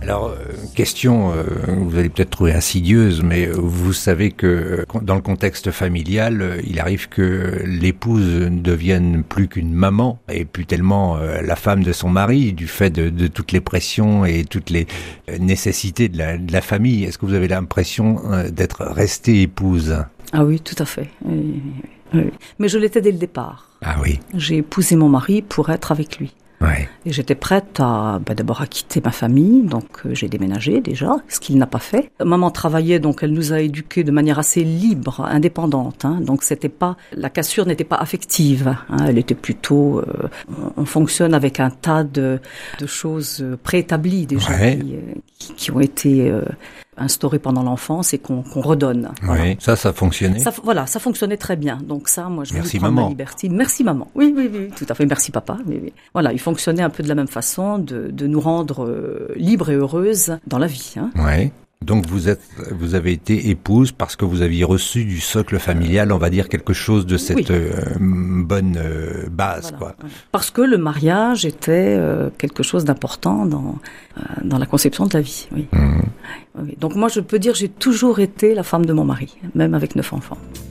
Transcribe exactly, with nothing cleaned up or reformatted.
Alors, question, euh, vous allez peut-être trouver insidieuse, mais vous savez que dans le contexte familial, il arrive que l'épouse ne devienne plus qu'une maman et plus tellement euh, la femme de son mari, du fait de, de toutes les pressions et toutes les nécessités de la, de la famille. Est-ce que vous avez l'impression euh, d'être restée épouse ? Ah oui, tout à fait. Oui, oui. Mais je l'étais dès le départ. Ah oui. J'ai épousé mon mari pour être avec lui. Ouais. Et j'étais prête à, ben d'abord à quitter ma famille, donc euh, j'ai déménagé déjà, ce qu'il n'a pas fait. Maman travaillait, donc elle nous a éduqués de manière assez libre, indépendante. Hein, donc c'était pas, la cassure n'était pas affective. Hein, elle était plutôt, euh, on fonctionne avec un tas de, de choses préétablies déjà, ouais. qui, qui, qui ont été euh, instaurées pendant l'enfance et qu'on, qu'on redonne. Voilà. Oui, ça, ça fonctionnait. Ça, voilà, ça fonctionnait très bien. Donc ça, moi, je vais Merci prendre maman. ma liberté. Merci maman. Oui, oui, oui, tout à fait. Merci papa. Oui, oui. Voilà, il fonctionnait un peu de la même façon, de, de nous rendre euh, libres et heureuses dans la vie. Hein. Ouais. Donc vous êtes, vous avez été épouse parce que vous aviez reçu du socle familial, on va dire quelque chose de cette oui. euh, bonne euh, base, voilà, quoi. Voilà. Parce que le mariage était euh, quelque chose d'important dans euh, dans la conception de la vie. Oui. Mmh. Oui. Donc moi, je peux dire, j'ai toujours été la femme de mon mari, même avec neuf enfants.